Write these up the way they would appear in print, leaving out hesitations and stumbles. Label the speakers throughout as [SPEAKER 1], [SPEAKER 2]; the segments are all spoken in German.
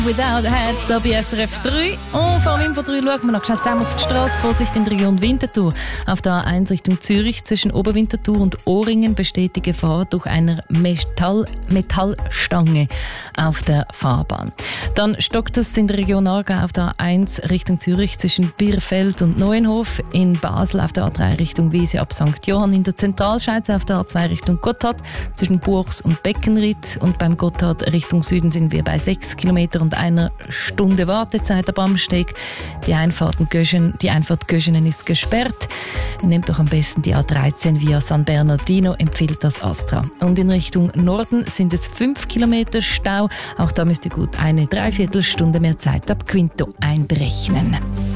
[SPEAKER 1] Without Heads, hier bei SRF 3. Und vor dem Info 3 schauen wir noch schnell zusammen auf die Straße. Vorsicht in der Region Winterthur. Auf der A1 Richtung Zürich zwischen Oberwinterthur und Ohringen besteht die Gefahr durch eine Metallstange auf der Fahrbahn. Dann stockt es in der Region Aargau auf der A1 Richtung Zürich zwischen Bierfeld und Neuenhof. In Basel auf der A3 Richtung Wiese ab St. Johann. In der Zentralschweiz auf der A2 Richtung Gotthard zwischen Buchs und Beckenried. Und beim Gotthard Richtung Süden sind wir bei 6 Kilometern und einer Stunde Wartezeit am Bamsteg. Die Einfahrt Göschenen ist gesperrt. Nehmt doch am besten die A13 via San Bernardino, empfiehlt das Astra. Und in Richtung Norden sind es 5 Kilometer Stau. Auch da müsst ihr gut eine Dreiviertelstunde mehr Zeit ab Quinto einberechnen.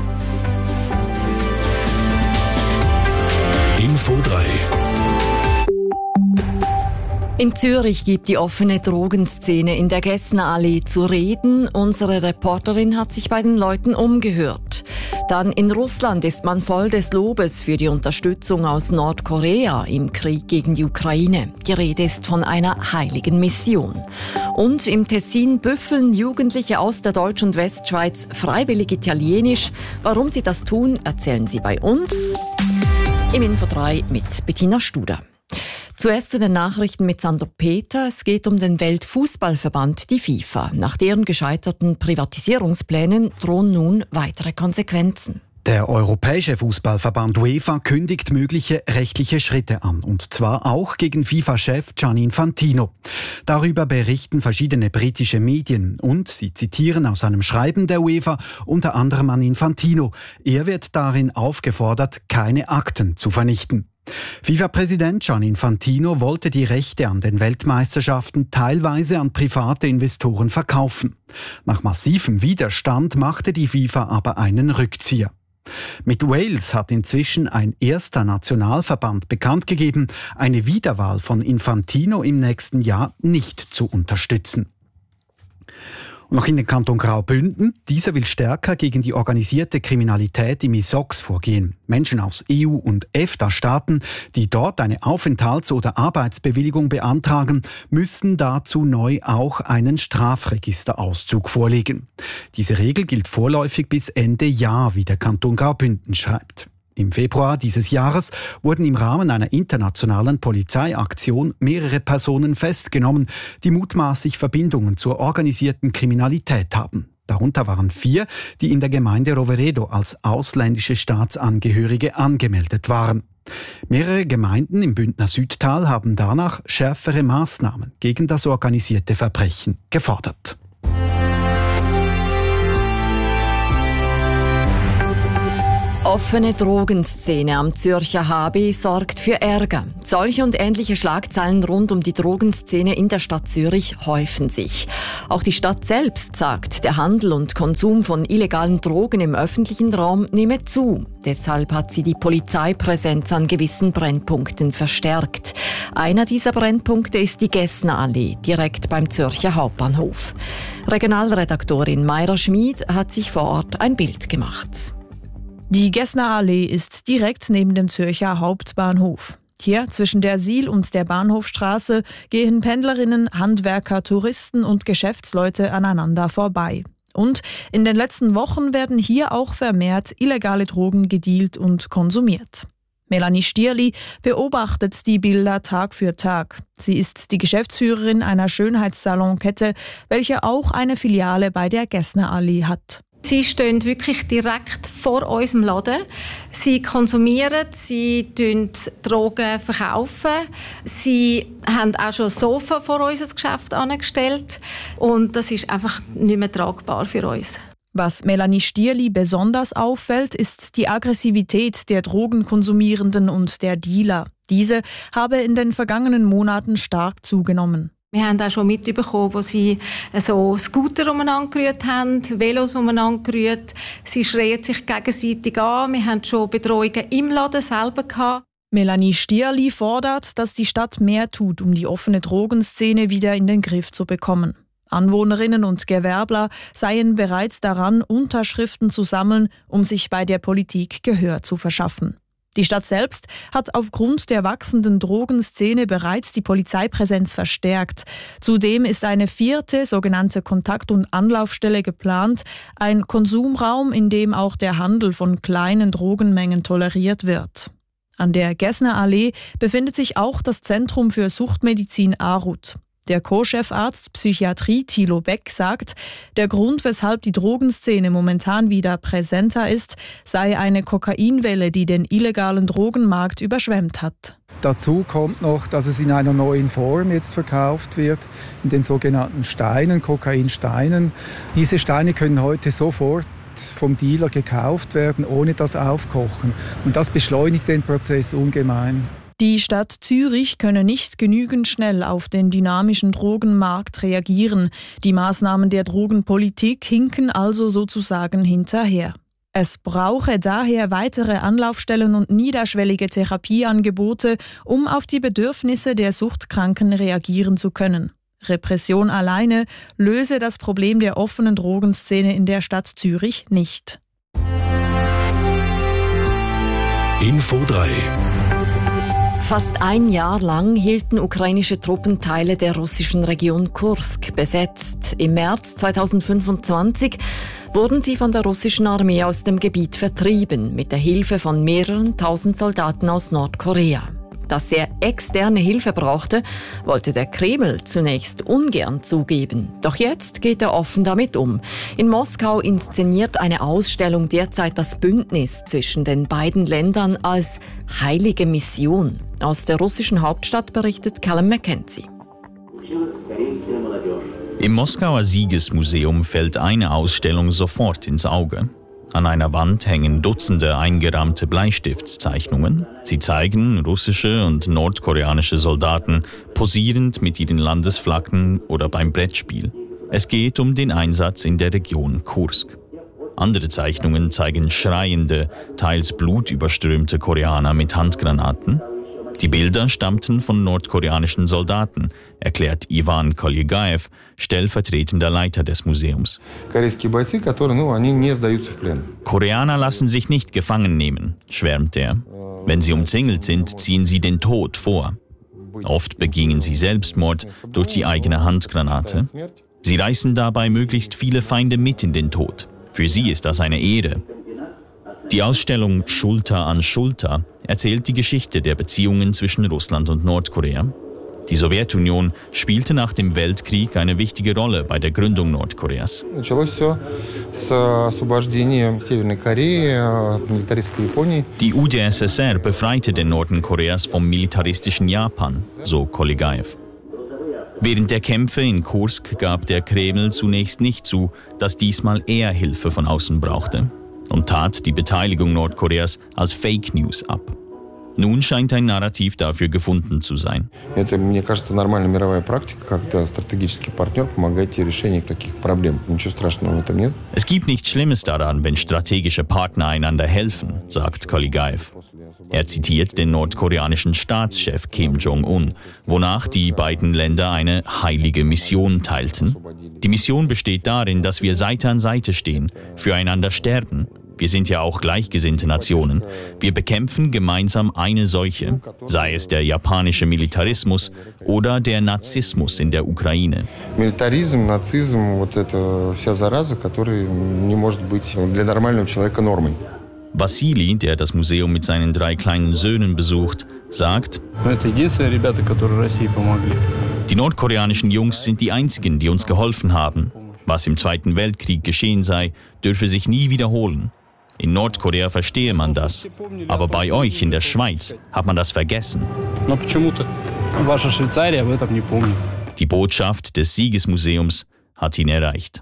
[SPEAKER 2] Info 3.
[SPEAKER 3] In Zürich gibt die offene Drogenszene in der Gessnerallee zu reden. Unsere Reporterin hat sich bei den Leuten umgehört. Dann in Russland ist man voll des Lobes für die Unterstützung aus Nordkorea im Krieg gegen die Ukraine. Die Rede ist von einer heiligen Mission. Und im Tessin büffeln Jugendliche aus der Deutsch- und Westschweiz freiwillig Italienisch. Warum sie das tun, erzählen sie bei uns im Info 3 mit Bettina Studer. Zuerst zu den Nachrichten mit Sandro Peter. Es geht um den Weltfußballverband, die FIFA. Nach deren gescheiterten Privatisierungsplänen drohen nun weitere Konsequenzen.
[SPEAKER 4] Der Europäische Fußballverband UEFA kündigt mögliche rechtliche Schritte an, und zwar auch gegen FIFA-Chef Gianni Infantino. Darüber berichten verschiedene britische Medien und sie zitieren aus einem Schreiben der UEFA unter anderem an Infantino. Er wird darin aufgefordert, keine Akten zu vernichten. FIFA-Präsident Gianni Infantino wollte die Rechte an den Weltmeisterschaften teilweise an private Investoren verkaufen. Nach massivem Widerstand machte die FIFA aber einen Rückzieher. Mit Wales hat inzwischen ein erster Nationalverband bekannt gegeben, eine Wiederwahl von Infantino im nächsten Jahr nicht zu unterstützen. Und noch in den Kanton Graubünden. Dieser will stärker gegen die organisierte Kriminalität im ISOX vorgehen. Menschen aus EU- und EFTA-Staaten, die dort eine Aufenthalts- oder Arbeitsbewilligung beantragen, müssen dazu neu auch einen Strafregisterauszug vorlegen. Diese Regel gilt vorläufig bis Ende Jahr, wie der Kanton Graubünden schreibt. Im Februar dieses Jahres wurden im Rahmen einer internationalen Polizeiaktion mehrere Personen festgenommen, die mutmaßlich Verbindungen zur organisierten Kriminalität haben. Darunter waren 4, die in der Gemeinde Roveredo als ausländische Staatsangehörige angemeldet waren. Mehrere Gemeinden im Bündner Südtal haben danach schärfere Maßnahmen gegen das organisierte Verbrechen gefordert.
[SPEAKER 3] Offene Drogenszene am Zürcher HB sorgt für Ärger. Solche und ähnliche Schlagzeilen rund um die Drogenszene in der Stadt Zürich häufen sich. Auch die Stadt selbst sagt, der Handel und Konsum von illegalen Drogen im öffentlichen Raum nehme zu. Deshalb hat sie die Polizeipräsenz an gewissen Brennpunkten verstärkt. Einer dieser Brennpunkte ist die Gessnerallee, direkt beim Zürcher Hauptbahnhof. Regionalredaktorin Mayra Schmid hat sich vor Ort ein Bild gemacht.
[SPEAKER 5] Die Gessnerallee ist direkt neben dem Zürcher Hauptbahnhof. Hier zwischen der Sihl und der Bahnhofstraße gehen Pendlerinnen, Handwerker, Touristen und Geschäftsleute aneinander vorbei. Und in den letzten Wochen werden hier auch vermehrt illegale Drogen gedealt und konsumiert. Melanie Stierli beobachtet die Bilder Tag für Tag. Sie ist die Geschäftsführerin einer Schönheitssalonkette, welche auch eine Filiale bei der Gessnerallee hat.
[SPEAKER 6] Sie stehen wirklich direkt vor unserem Laden. Sie konsumieren, sie Drogen verkaufen. Sie haben auch schon ein Sofa vor unser Geschäft angestellt. Und das ist einfach nicht mehr tragbar für uns.
[SPEAKER 5] Was Melanie Stierli besonders auffällt, ist die Aggressivität der Drogenkonsumierenden und der Dealer. Diese habe in den vergangenen Monaten stark zugenommen.
[SPEAKER 6] Wir haben auch schon mitbekommen, wo sie so Scooter umeinander gerührt haben, Velos umeinander gerührt. Sie schreien sich gegenseitig an. Wir haben schon Bedrohungen im Laden selber gehabt.
[SPEAKER 5] Melanie Stierli fordert, dass die Stadt mehr tut, um die offene Drogenszene wieder in den Griff zu bekommen. Anwohnerinnen und Gewerbler seien bereits daran, Unterschriften zu sammeln, um sich bei der Politik Gehör zu verschaffen. Die Stadt selbst hat aufgrund der wachsenden Drogenszene bereits die Polizeipräsenz verstärkt. Zudem ist eine 4. sogenannte Kontakt- und Anlaufstelle geplant, ein Konsumraum, in dem auch der Handel von kleinen Drogenmengen toleriert wird. An der Gessner Allee befindet sich auch das Zentrum für Suchtmedizin Arut. Der Co-Chefarzt Psychiatrie Thilo Beck sagt, der Grund, weshalb die Drogenszene momentan wieder präsenter ist, sei eine Kokainwelle, die den illegalen Drogenmarkt überschwemmt hat.
[SPEAKER 2] Dazu kommt noch, dass es in einer neuen Form jetzt verkauft wird, in den sogenannten Steinen, Kokainsteinen. Diese Steine können heute sofort vom Dealer gekauft werden, ohne das Aufkochen. Und das beschleunigt den Prozess ungemein.
[SPEAKER 5] Die Stadt Zürich könne nicht genügend schnell auf den dynamischen Drogenmarkt reagieren. Die Maßnahmen der Drogenpolitik hinken also sozusagen hinterher. Es brauche daher weitere Anlaufstellen und niederschwellige Therapieangebote, um auf die Bedürfnisse der Suchtkranken reagieren zu können. Repression alleine löse das Problem der offenen Drogenszene in der Stadt Zürich nicht.
[SPEAKER 7] Info 3.
[SPEAKER 3] Fast ein Jahr lang hielten ukrainische Truppen Teile der russischen Region Kursk besetzt. Im März 2025 wurden sie von der russischen Armee aus dem Gebiet vertrieben, mit der Hilfe von mehreren tausend Soldaten aus Nordkorea. Dass er externe Hilfe brauchte, wollte der Kreml zunächst ungern zugeben. Doch jetzt geht er offen damit um. In Moskau inszeniert eine Ausstellung derzeit das Bündnis zwischen den beiden Ländern als heilige Mission. Aus der russischen Hauptstadt berichtet Callum McKenzie.
[SPEAKER 8] Im Moskauer Siegesmuseum fällt eine Ausstellung sofort ins Auge. An einer Wand hängen Dutzende eingerahmte Bleistiftzeichnungen. Sie zeigen russische und nordkoreanische Soldaten posierend mit ihren Landesflaggen oder beim Brettspiel. Es geht um den Einsatz in der Region Kursk. Andere Zeichnungen zeigen schreiende, teils blutüberströmte Koreaner mit Handgranaten. Die Bilder stammten von nordkoreanischen Soldaten, erklärt Ivan Kolyegaev, stellvertretender Leiter des Museums. Koreaner lassen sich nicht gefangen nehmen, schwärmt er. Wenn sie umzingelt sind, ziehen sie den Tod vor. Oft begingen sie Selbstmord durch die eigene Handgranate. Sie reißen dabei möglichst viele Feinde mit in den Tod. Für sie ist das eine Ehre. Die Ausstellung Schulter an Schulter erzählt die Geschichte der Beziehungen zwischen Russland und Nordkorea. Die Sowjetunion spielte nach dem Weltkrieg eine wichtige Rolle bei der Gründung Nordkoreas. Die UdSSR befreite den Norden Koreas vom militaristischen Japan, so Kolyegaev. Während der Kämpfe in Kursk gab der Kreml zunächst nicht zu, dass diesmal er Hilfe von außen brauchte, und tat die Beteiligung Nordkoreas als Fake News ab. Nun scheint ein Narrativ dafür gefunden zu sein. Es gibt nichts Schlimmes daran, wenn strategische Partner einander helfen, sagt Kolyegaev. Er zitiert den nordkoreanischen Staatschef Kim Jong-un, wonach die beiden Länder eine heilige Mission teilten. Die Mission besteht darin, dass wir Seite an Seite stehen, füreinander sterben. Wir sind ja auch gleichgesinnte Nationen. Wir bekämpfen gemeinsam eine Seuche, sei es der japanische Militarismus oder der Nazismus in der Ukraine.
[SPEAKER 9] Militarism, Nazism, вот это вся зараза, которая не может быть для нормального человека нормой.
[SPEAKER 8] Wassili, der das Museum mit seinen 3 kleinen Söhnen besucht, sagt: Die nordkoreanischen Jungs sind die einzigen, die uns geholfen haben. Was im Zweiten Weltkrieg geschehen sei, dürfe sich nie wiederholen. In Nordkorea verstehe man das, aber bei euch in der Schweiz hat man das vergessen. Die Botschaft des Siegesmuseums hat ihn erreicht.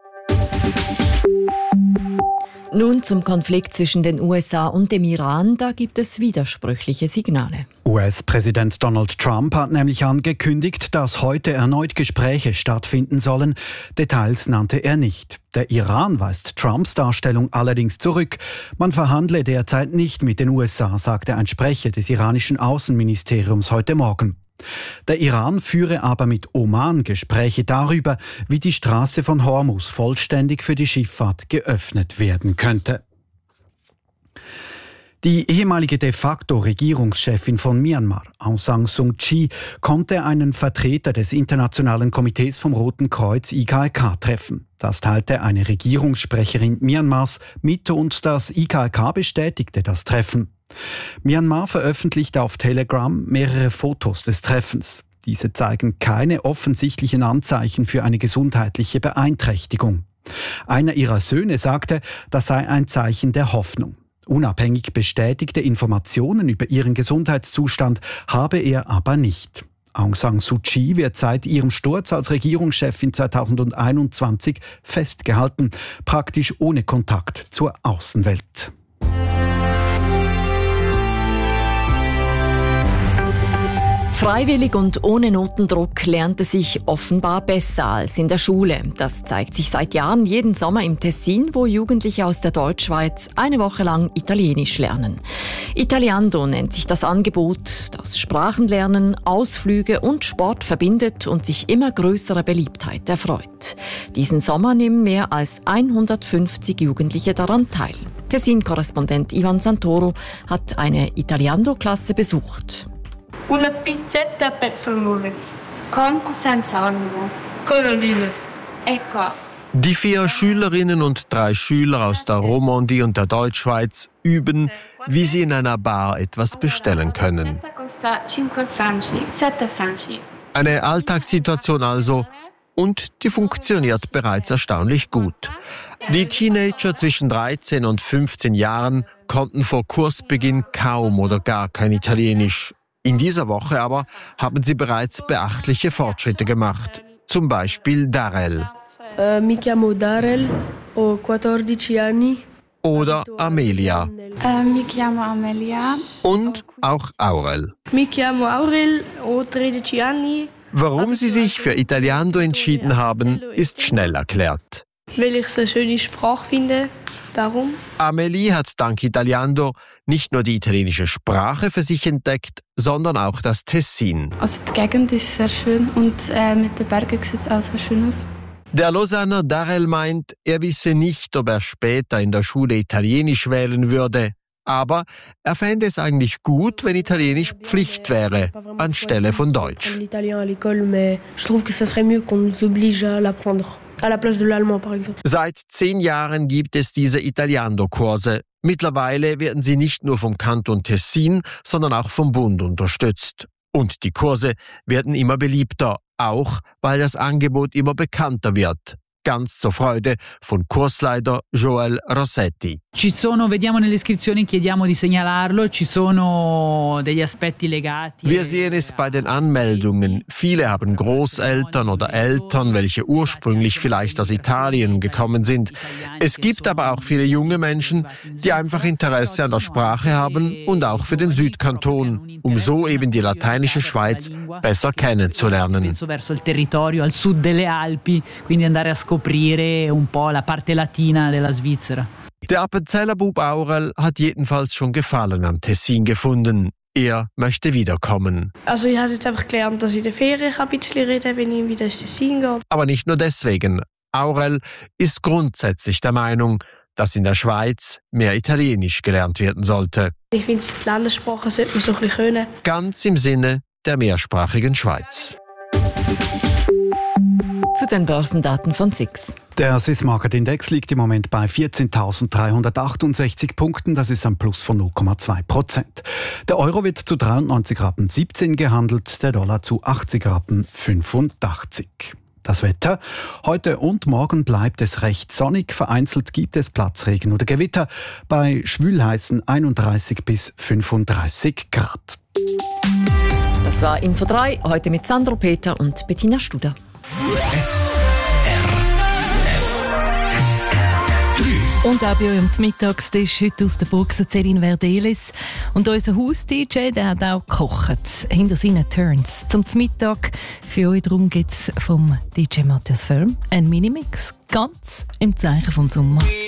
[SPEAKER 3] Nun zum Konflikt zwischen den USA und dem Iran. Da gibt es widersprüchliche Signale.
[SPEAKER 4] US-Präsident Donald Trump hat nämlich angekündigt, dass heute erneut Gespräche stattfinden sollen. Details nannte er nicht. Der Iran weist Trumps Darstellung allerdings zurück. Man verhandle derzeit nicht mit den USA, sagte ein Sprecher des iranischen Außenministeriums heute Morgen. Der Iran führe aber mit Oman Gespräche darüber, wie die Straße von Hormuz vollständig für die Schifffahrt geöffnet werden könnte. Die ehemalige de facto Regierungschefin von Myanmar, Aung San Suu Kyi, konnte einen Vertreter des Internationalen Komitees vom Roten Kreuz IKRK treffen. Das teilte eine Regierungssprecherin Myanmars mit und das IKRK bestätigte das Treffen. Myanmar veröffentlichte auf Telegram mehrere Fotos des Treffens. Diese zeigen keine offensichtlichen Anzeichen für eine gesundheitliche Beeinträchtigung. Einer ihrer Söhne sagte, das sei ein Zeichen der Hoffnung. Unabhängig bestätigte Informationen über ihren Gesundheitszustand habe er aber nicht. Aung San Suu Kyi wird seit ihrem Sturz als Regierungschefin 2021 festgehalten, praktisch ohne Kontakt zur Außenwelt.
[SPEAKER 3] Freiwillig und ohne Notendruck lernt es sich offenbar besser als in der Schule. Das zeigt sich seit Jahren jeden Sommer im Tessin, wo Jugendliche aus der Deutschschweiz eine Woche lang Italienisch lernen. Italiando nennt sich das Angebot, das Sprachenlernen, Ausflüge und Sport verbindet und sich immer größerer Beliebtheit erfreut. Diesen Sommer nehmen mehr als 150 Jugendliche daran teil. Tessin-Korrespondent Ivan Santoro hat eine Italiando-Klasse besucht.
[SPEAKER 10] Una pizzetta per favore. Con o senza olio? Con olive. Ecco.
[SPEAKER 11] Die 4 Schülerinnen und 3 Schüler aus der Romandie und der Deutschschweiz üben, wie sie in einer Bar etwas bestellen können. Eine Alltagssituation also, und die funktioniert bereits erstaunlich gut. Die Teenager zwischen 13 und 15 Jahren konnten vor Kursbeginn kaum oder gar kein Italienisch. In dieser Woche aber haben sie bereits beachtliche Fortschritte gemacht. Zum Beispiel Darel.
[SPEAKER 10] Mi chiamo Darel, ho 14 anni.
[SPEAKER 11] Oder Amelia.
[SPEAKER 12] Mi chiamo Amelia.
[SPEAKER 11] Und auch Aurel.
[SPEAKER 10] Mi chiamo Aurel, ho 13 anni.
[SPEAKER 11] Warum sie sich für Italiando entschieden haben, ist schnell erklärt.
[SPEAKER 10] Weil ich es eine schöne Sprache finde, darum.
[SPEAKER 11] Amelie hat dank Italiando nicht nur die italienische Sprache für sich entdeckt, sondern auch das Tessin.
[SPEAKER 12] Also die Gegend ist sehr schön und mit den Bergen sieht es auch sehr schön aus.
[SPEAKER 11] Der Lausanner Darel meint, er wisse nicht, ob er später in der Schule Italienisch wählen würde. Aber er fände es eigentlich gut, wenn Italienisch Pflicht wäre, anstelle von Deutsch. Seit 10 Jahren gibt es diese Italiando-Kurse. Mittlerweile werden sie nicht nur vom Kanton Tessin, sondern auch vom Bund unterstützt. Und die Kurse werden immer beliebter, auch weil das Angebot immer bekannter wird. Ganz zur Freude von Kursleiter Joel Rossetti.
[SPEAKER 13] Vediamo nelle iscrizioni, chiediamo di segnalarlo, ci sono degli aspetti legati.
[SPEAKER 11] Wir sehen es bei den Anmeldungen. Viele haben Großeltern oder Eltern, welche ursprünglich vielleicht aus Italien gekommen sind. Es gibt aber auch viele junge Menschen, die einfach Interesse an der Sprache haben und auch für den Südkanton, um so eben die lateinische Schweiz besser kennenzulernen.
[SPEAKER 13] Verso il territorio al sud delle Alpi, quindi andare a scoprire un po' la parte latina della Svizzera.
[SPEAKER 11] Der Appenzeller Bub Aurel hat jedenfalls schon Gefallen am Tessin gefunden. Er möchte wiederkommen.
[SPEAKER 10] Also ich habe jetzt einfach gelernt, dass ich in der Ferien ein bisschen reden kann, wenn ich wieder ins Tessin gehe.
[SPEAKER 11] Aber nicht nur deswegen. Aurel ist grundsätzlich der Meinung, dass in der Schweiz mehr Italienisch gelernt werden sollte.
[SPEAKER 10] Ich finde, die Landessprache sollte man so ein bisschen können.
[SPEAKER 11] Ganz im Sinne der mehrsprachigen Schweiz.
[SPEAKER 3] Zu den Börsendaten von SIX.
[SPEAKER 4] Der Swiss Market Index liegt im Moment bei 14.368 Punkten. Das ist ein Plus von 0,2%. Der Euro wird zu 93,17 Rappen gehandelt, der Dollar zu 80,85 Rappen. Das Wetter. Heute und morgen bleibt es recht sonnig. Vereinzelt gibt es Platzregen oder Gewitter bei schwülheißen 31 bis 35 Grad.
[SPEAKER 3] Das war Info 3, heute mit Sandro Peter und Bettina Studer.
[SPEAKER 1] Und auch bei eurem Mittagstisch heute aus der Burg Celine Verdelis. Und unser Haus-DJ, der hat auch gekocht, hinter seinen Turns. Zum Mittag für euch darum gibt es vom DJ Matthias Völm einen Minimix, ganz im Zeichen vom Sommer.